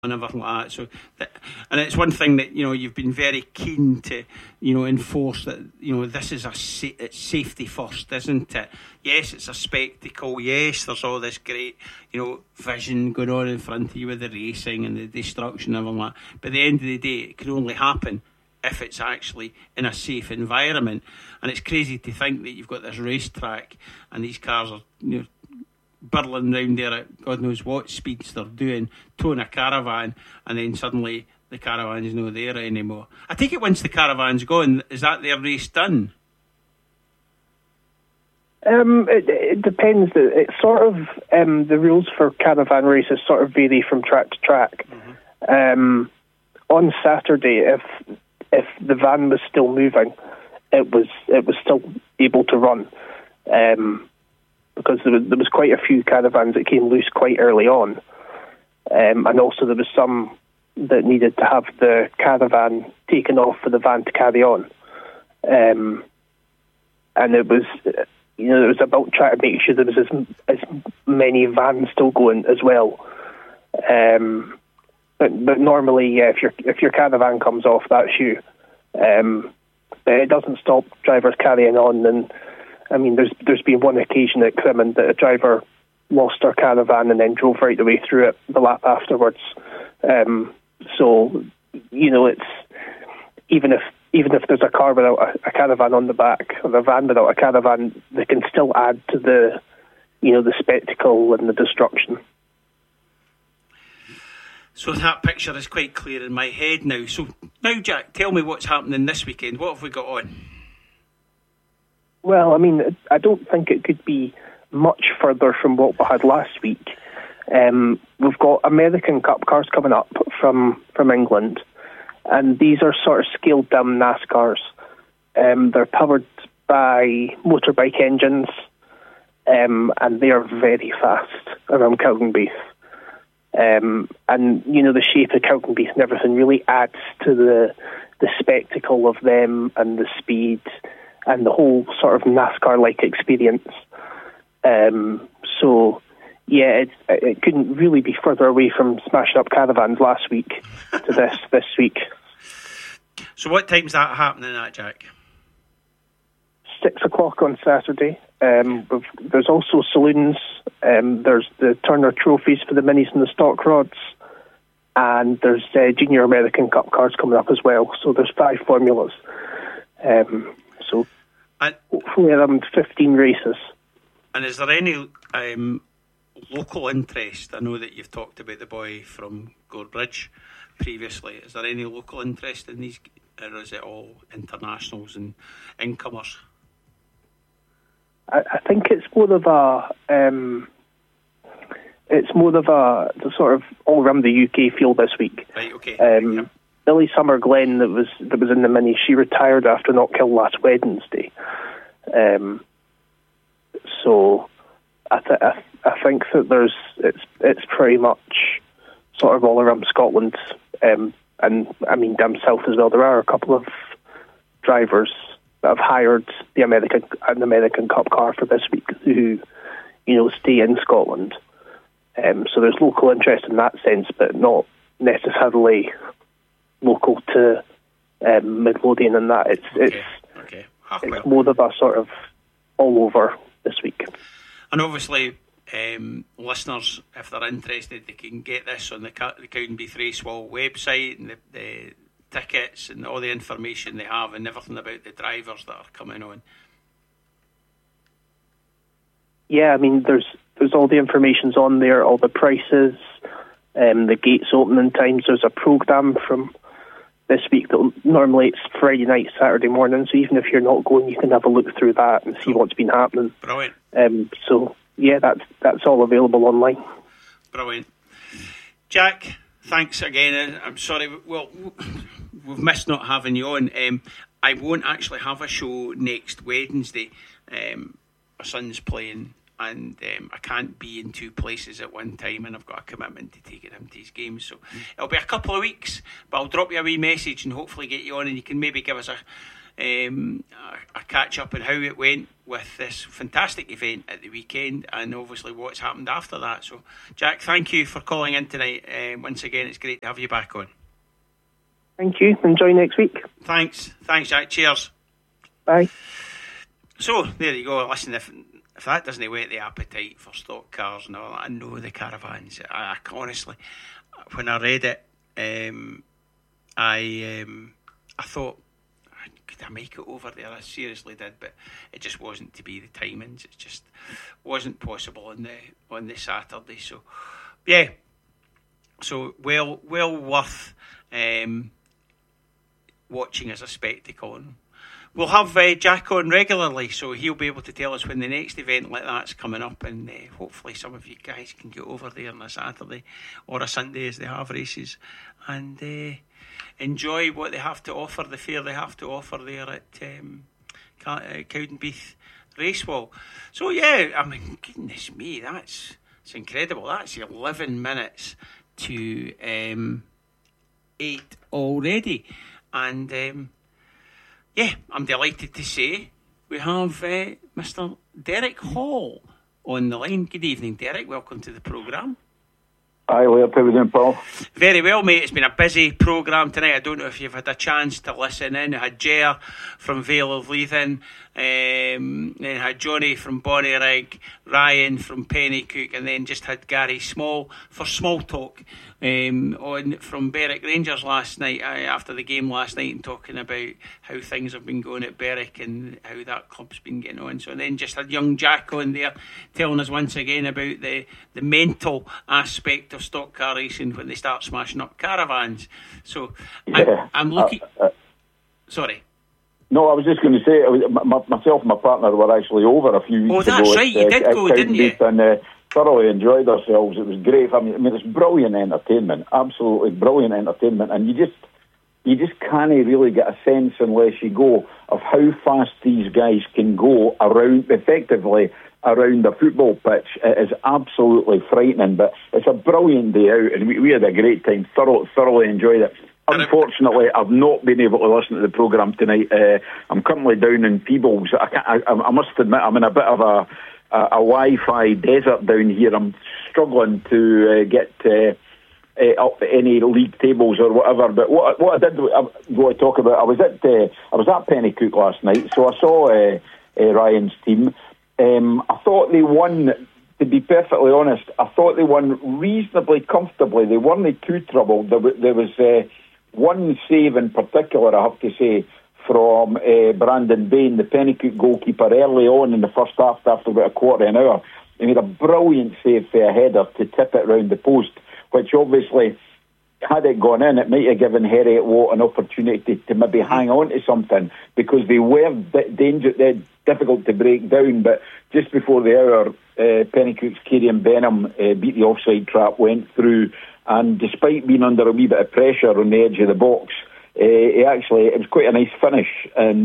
and everything like that. And it's one thing that you've been very keen to enforce, that this is it's safety first, isn't it? Yes, it's a spectacle. Yes, there's all this great vision going on in front of you with the racing and the destruction and everything like that. But at the end of the day, it can only happen if it's actually in a safe environment. And it's crazy to think that you've got this racetrack and these cars are burling round there at God knows what speeds they're doing, towing a caravan, and then suddenly the caravan's not there anymore. I take it once the caravan's gone, is that their race done? It depends. It's sort of the rules for caravan races sort of vary from track to track. Mm-hmm. On Saturday, if the van was still moving, it was still able to run. Because there was quite a few caravans that came loose quite early on. And also there was some that needed to have the caravan taken off for the van to carry on. And it was, it was about trying to make sure there was as many vans still going as well. But normally, yeah, if your caravan comes off, that's you. But it doesn't stop drivers carrying on. And I mean, there's been one occasion at Crimond that a driver lost their caravan and then drove right the way through it the lap afterwards. So it's even if there's a car without a caravan on the back, or a van without a caravan, they can still add to the the spectacle and the destruction. So that picture is quite clear in my head now. So now, Jack, tell me what's happening this weekend. What have we got on? Well, I mean, I don't think it could be much further from what we had last week. We've got American Cup cars coming up from England, and these are sort of scaled down NASCARs. They're powered by motorbike engines, and they are very fast around Cowdenbeath. And the shape of Cowdenbeath and everything really adds to the spectacle of them and the speed and the whole sort of NASCAR-like experience. So, yeah, it couldn't really be further away from smashing up caravans last week to this week. So what time's that happening at, Jack? 6 o'clock on Saturday. There's also saloons. There's the Turner trophies for the minis and the stock rods. And there's Junior American Cup cars coming up as well. So there's 5 formulas. So hopefully around 15 races. And is there any local interest? I know that you've talked about the boy from Gorebridge previously. Is there any local interest in these, or is it all internationals and incomers? I think it's more of the sort of all around the UK feel this week. Right. Okay. Billy Summer Glenn that was in the mini. She retired after Knockhill last Wednesday. So I think that it's pretty much sort of all around Scotland, and I mean down south as well. There are a couple of drivers that have hired an American Cup car for this week who stay in Scotland. So there's local interest in that sense, but not necessarily local to Midlothian and that. It's more of a sort of all over this week. And obviously, listeners, if they're interested, they can get this on the Cowdenbeath Racewall website, and the tickets and all the information they have and everything about the drivers that are coming on. Yeah, I mean, there's all the information's on there, all the prices, the gates opening times. There's a programme from this week that normally it's Friday night, Saturday morning, so even if you're not going, you can have a look through that and see what's been happening. Brilliant. So yeah, that's all available online. Brilliant. Jack, thanks again. I'm sorry, well, we've missed not having you on. I won't actually have a show next Wednesday. My son's playing, and I can't be in 2 places at one time, and I've got a commitment to taking him to his games, so it'll be a couple of weeks, but I'll drop you a wee message and hopefully get you on, and you can maybe give us a catch up on how it went with this fantastic event at the weekend, and obviously what's happened after that. So, Jack, thank you for calling in tonight. Once again, it's great to have you back on. Thank you. Enjoy next week. Thanks, Jack. Cheers. Bye. So there you go. Listen, if that doesn't whet the appetite for stock cars and all that, I know the caravans. I honestly, when I read it, I thought, could I make it over there? I seriously did, but it just wasn't to be. The timings, it just wasn't possible on the Saturday. So yeah, so well worth watching as a spectacle. And we'll have Jack on regularly, so he'll be able to tell us when the next event like that's coming up, and hopefully some of you guys can get over there on a Saturday or a Sunday as they have races, and enjoy what they have to offer, the fare they have to offer there at Cowdenbeath Racewall. So yeah, I mean, goodness me, it's incredible. That's 11 minutes to 8 already. And yeah, I'm delighted to say we have Mr. Derek Hall on the line. Good evening, Derek. Welcome to the programme. Hi, Laird. How are you doing, Paul? Very well, mate. It's been a busy programme tonight. I don't know if you've had a chance to listen in. I had Ger from Vale of Leithen, then had Johnny from Bonnyrigg, Ryan from Pennycook, and then just had Gary Small for Small Talk on from Berwick Rangers last night, after the game last night, and talking about how things have been going at Berwick and how that club's been getting on. So then just had young Jack on there telling us once again about the mental aspect of stock car racing when they start smashing up caravans. So yeah. I'm looking... sorry. No, I was just going to say, myself and my partner were actually over a few weeks ago. Oh, that's right, you did go, didn't you? And thoroughly enjoyed ourselves. It was great. I mean, it's brilliant entertainment, absolutely brilliant entertainment, and you just can't really get a sense unless you go of how fast these guys can go effectively around the football pitch. It is absolutely frightening, but it's a brilliant day out, and we had a great time. Thoroughly enjoyed it. Unfortunately, I've not been able to listen to the programme tonight. I'm currently down in Peebles. I must admit, I'm in a bit of a Wi-Fi desert down here. I'm struggling to get up any league tables or whatever. But what I did go to talk about, I was at Pennycook last night, so I saw Ryan's team. I thought they won. To be perfectly honest, I thought they won reasonably comfortably. They weren't too troubled. There was one save in particular, I have to say, from Brandon Bain, the Pennycook goalkeeper, early on in the first half, after about a quarter of an hour. He made a brilliant save for a header to tip it round the post, which obviously, had it gone in, it might have given Heriot Watt an opportunity to maybe hang on to something, because they were difficult to break down. But just before the hour, Pennycook's Kieran Benham beat the offside trap, went through, and despite being under a wee bit of pressure on the edge of the box, it was quite a nice finish. And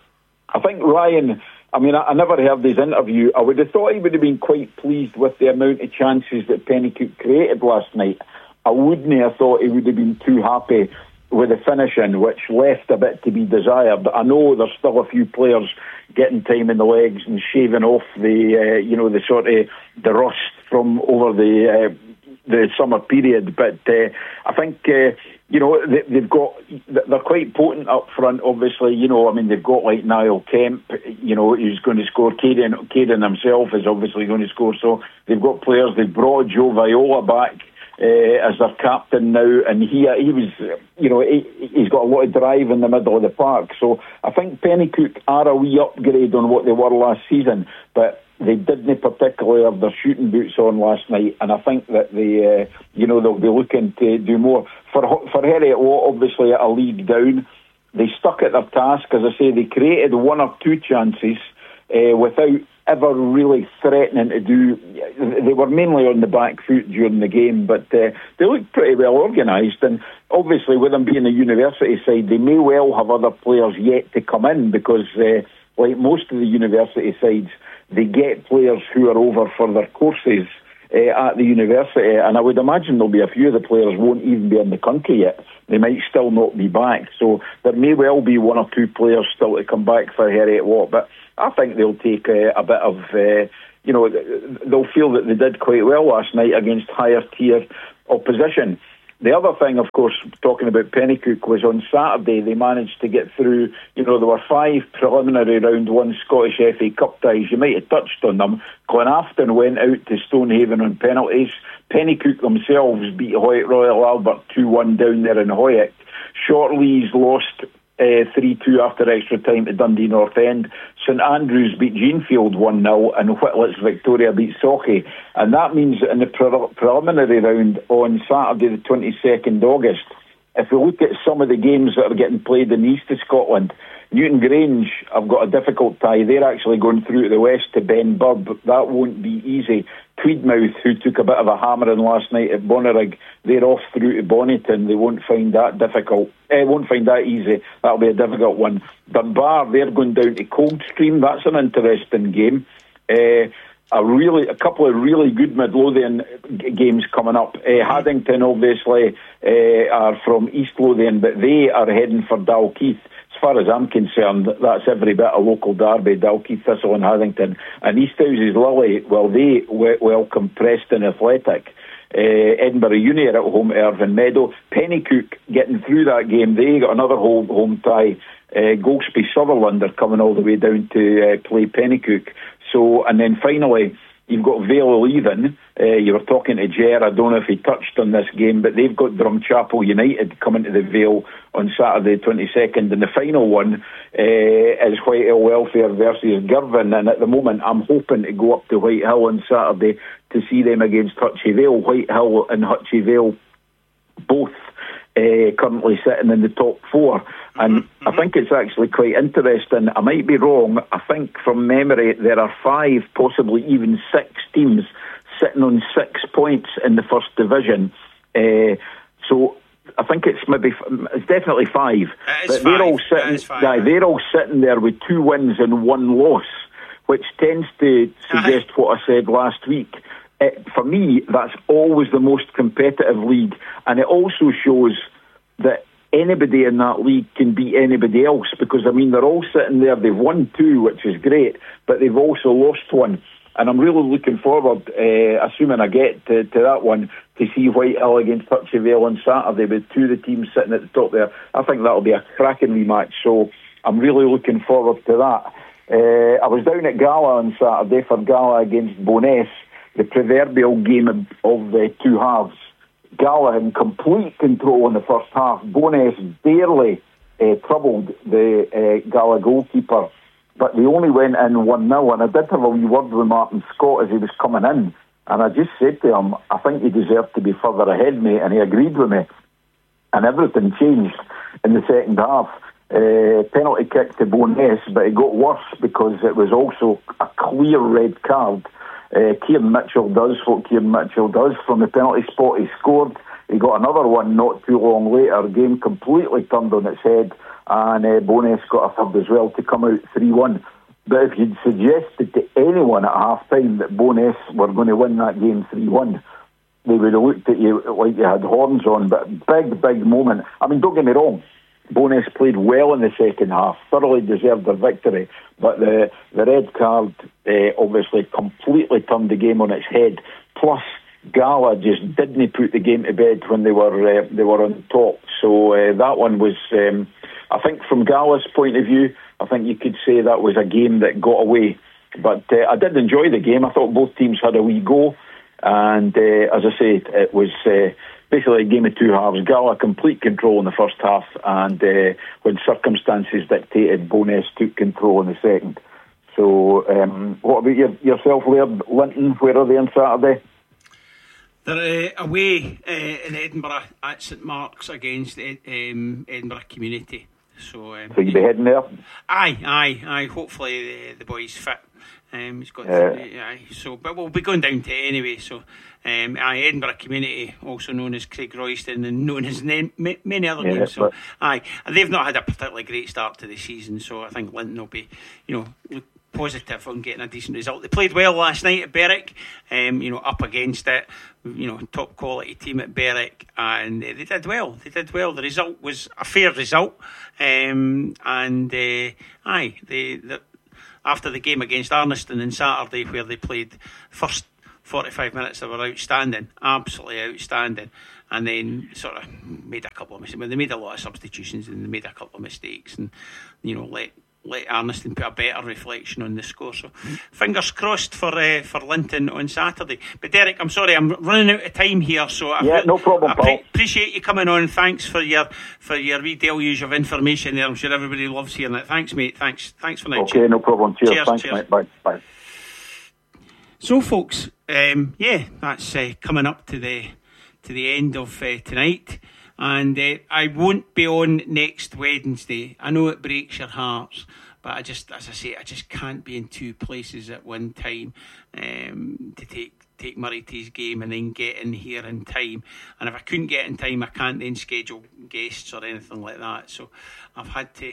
I think Ryan, I mean, I never heard his interview. I would have thought he would have been quite pleased with the amount of chances that Pennycook created last night. I wouldn't have thought he would have been too happy with the finishing, which left a bit to be desired. I know there's still a few players getting time in the legs and shaving off the sort of the rust from over the summer period, but I think they're quite potent up front. Obviously, I mean, they've got like Niall Kemp, who's going to score. Caden himself is obviously going to score. So they've got players. They've brought Joe Viola back as their captain now, and he was, he's got a lot of drive in the middle of the park. So I think Pennycook are a wee upgrade on what they were last season, but they didn't particularly have their shooting boots on last night, and I think that they'll be looking to do more. For Heriot Watt, obviously at a league down, they stuck at their task. As I say, they created one or two chances without ever really threatening to do. They were mainly on the back foot during the game, but they looked pretty well organised. And obviously, with them being a university side, they may well have other players yet to come in, because like most of the university sides, they get players who are over for their courses at the university, and I would imagine there'll be a few of the players won't even be in the country yet. They might still not be back, so there may well be one or two players still to come back for Heriot Watt, but I think they'll take a bit of, they'll feel that they did quite well last night against higher tier opposition. The other thing, of course, talking about Pennycook, was on Saturday they managed to get through. There were 5 preliminary round 1 Scottish FA Cup ties. You might have touched on them. Glenafton went out to Stonehaven on penalties. Pennycook themselves beat Hoyt Royal Albert 2-1 down there in Hoyt. Shortleys lost 3-2 after extra time to Dundee North End. St Andrews beat Jeanfield 1-0 and Whitlett's Victoria beat Sauchie. And that means that in the preliminary round on Saturday the 22nd August, if we look at some of the games that are getting played in the east of Scotland, Newton Grange have got a difficult tie. They're actually going through to the west to Ben Burb. That won't be easy. Tweedmouth, who took a bit of a hammering last night at Bonnyrigg, they're off through to Bonnyton. They won't find that difficult. Won't find that easy. That'll be a difficult one. Dunbar, they're going down to Coldstream. That's an interesting game. A couple of really good Midlothian games coming up. Haddington, obviously, are from East Lothian, but they are heading for Dalkeith. As far as I'm concerned, that's every bit a local derby. Dalkeith, Thistle and Haddington. And Easthouse's Lily, well, they welcome Preston Athletic. Edinburgh Uni are at home to Irvine Meadow. Pennycook getting through that game. They got another home tie. Golspie Sutherland are coming all the way down to play Pennycook. So, and then finally, you've got Vale Leven. You were talking to Ger. I don't know if he touched on this game, but they've got Drumchapel United coming to the Vale on Saturday 22nd. And the final one is Whitehill Welfare versus Girvan. And at the moment, I'm hoping to go up to Whitehill on Saturday to see them against Hutchie Vale. Whitehill and Hutchie Vale both currently sitting in the top 4. And I think it's actually quite interesting. I might be wrong. I think from memory there are 5, possibly even 6 teams sitting on 6 points in the first division. So I think it's definitely 5. But they're all sitting. They're all sitting there with 2 wins and 1 loss, which tends to suggest what I said last week. For me, that's always the most competitive league, and it also shows that anybody in that league can beat anybody else, because they're all sitting there. They've won 2, which is great, but they've also lost 1. And I'm really looking forward, assuming I get to that one, to see Whitehill against Hutchie Vale on Saturday with 2 of the teams sitting at the top there. I think that'll be a cracking rematch, so I'm really looking forward to that. I was down at Gala on Saturday for Gala against Bo'ness, the proverbial game of the 2 halves. Gala in complete control in the first half. Bo'ness barely troubled the Gala goalkeeper, but they only went in 1-0, and I did have a wee word with Martin Scott as he was coming in, and I just said to him, I think you deserve to be further ahead, mate, and he agreed with me. And everything changed in the second half. Penalty kick to Bo'ness, but it got worse because it was also a clear red card. Kieran Mitchell does what Kieran Mitchell does. From the penalty spot he scored. He got another one not too long later. Game completely turned on its head, and Bo'ness got a third as well to come out 3-1. But if you'd suggested to anyone at half-time that Bo'ness were going to win that game 3-1, they would have looked at you like you had horns on. But big moment. Don't get me wrong, Bo'ness played well in the second half, thoroughly deserved their victory, but the red card obviously completely turned the game on its head. Plus, Gala just didn't put the game to bed when they were on top. So that one was, I think, from Gala's point of view, I think you could say that was a game that got away. But I did enjoy the game. I thought both teams had a wee go, and as I say, it was basically a game of 2 halves. Gala complete control in the first half, and when circumstances dictated, Bo'ness took control in the second. So what about yourself, Laird? Linton, where are they on Saturday? They're away in Edinburgh at St Mark's against Edinburgh Community. So you'll be heading there? Aye. Hopefully the boy's fit. He's got so, but we'll be going down to it anyway. So, Edinburgh Community, also known as Craig Royston and known as many other names. So, they've not had a particularly great start to the season. So, I think Linton will be, positive on getting a decent result. They played well last night at Berwick, up against it, top quality team at Berwick, and they did well. The result was a fair result, after the game against Arniston on Saturday, where they played first 45 minutes, they were outstanding, absolutely outstanding, and then sort of made a couple of mistakes. Well, they made a lot of substitutions and they made a couple of mistakes, and let Arniston put a better reflection on the score. So fingers crossed for Linton on Saturday. But Derek, I'm sorry, I'm running out of time here. So no problem, Paul. Appreciate you coming on. Thanks for your wee deluge of information there. I'm sure everybody loves hearing it. Thanks, mate. Thanks for now. Okay, no problem. Cheers. Thanks, mate. Bye. So, folks, that's coming up to the end of tonight. And I won't be on next Wednesday. I know it breaks your hearts, but I just can't be in two places at one time to take Murray to his game and then get in here in time. And if I couldn't get in time, I can't then schedule guests or anything like that. So I've had to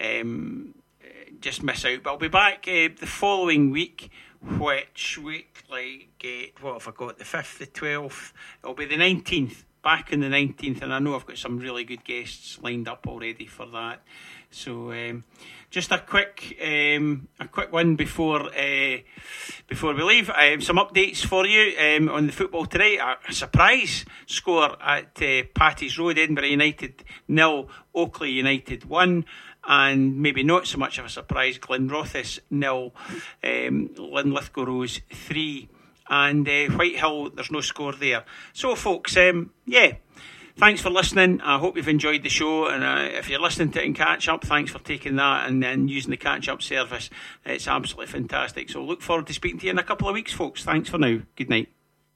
just miss out. But I'll be back the following week. Which week? What have I got? The 5th, the 12th. It'll be the 19th. Back on the 19th, and I know I've got some really good guests lined up already for that. So just a quick one before we leave. Some updates for you on the football tonight. A surprise score at Patties Road. Edinburgh United 0, Oakley United 1. And maybe not so much of a surprise, Glenrothes 0, Linlithgow Rose 3. And Whitehill, there's no score there. So, folks, thanks for listening. I hope you've enjoyed the show. And if you're listening to it in catch-up, thanks for taking that and using the catch-up service. It's absolutely fantastic. So, look forward to speaking to you in a couple of weeks, folks. Thanks for now. Good night.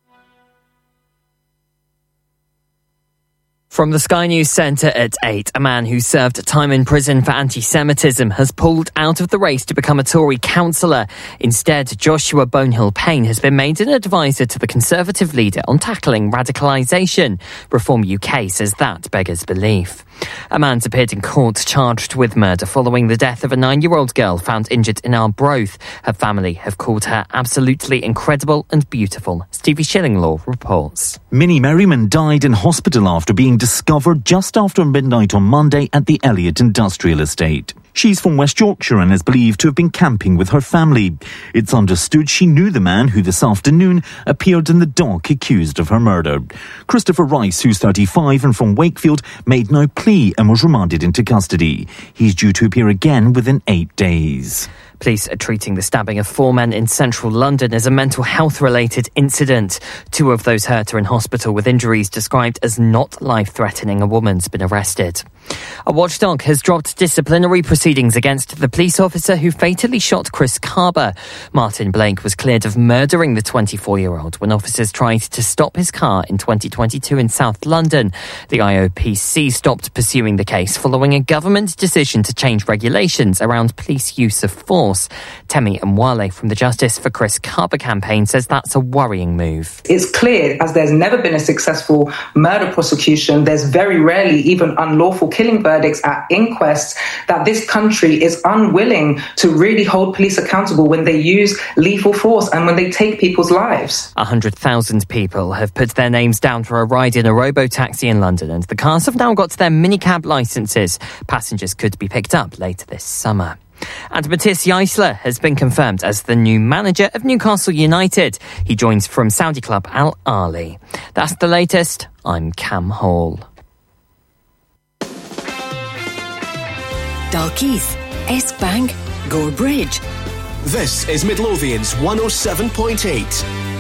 From the Sky News Centre at 8, a man who served time in prison for anti-Semitism has pulled out of the race to become a Tory councillor. Instead, Joshua Bonehill-Payne has been made an advisor to the Conservative leader on tackling radicalisation. Reform UK says that beggars belief. A man's appeared in court charged with murder following the death of a 9-year-old girl found injured in Arbroath. Her family have called her absolutely incredible and beautiful. Stevie Shillinglaw reports. Minnie Merriman died in hospital after being discovered just after midnight on Monday at the Elliott Industrial Estate. She's from West Yorkshire and is believed to have been camping with her family. It's understood she knew the man who this afternoon appeared in the dock accused of her murder. Christopher Rice, who's 35 and from Wakefield, made no plea and was remanded into custody. He's due to appear again within 8 days. Police are treating the stabbing of 4 men in central London as a mental health-related incident. 2 of those hurt are in hospital with injuries described as not life-threatening. A woman's been arrested. A watchdog has dropped disciplinary proceedings against the police officer who fatally shot Chris Carber. Martin Blake was cleared of murdering the 24-year-old when officers tried to stop his car in 2022 in South London. The IOPC stopped pursuing the case following a government decision to change regulations around police use of force. Temi Mwale from the Justice for Chris Carber campaign says that's a worrying move. It's clear, as there's never been a successful murder prosecution, there's very rarely even unlawful killing verdicts at inquests, that this country is unwilling to really hold police accountable when they use lethal force and when they take people's lives. 100,000 people have put their names down for a ride in a robo-taxi in London, and the cars have now got their minicab licences. Passengers could be picked up later this summer. And Matthias Eisler has been confirmed as the new manager of Newcastle United. He joins from Saudi club Al Ahly. That's the latest. I'm Cam Hall. Dalkeith, Eskbank, Gore Bridge. This is Midlothian's 107.8.